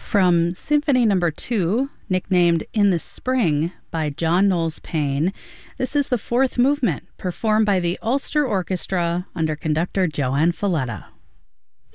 From Symphony Number 2, nicknamed In the Spring by John Knowles Payne, this is the fourth movement performed by the Ulster Orchestra under conductor Johann Falletta.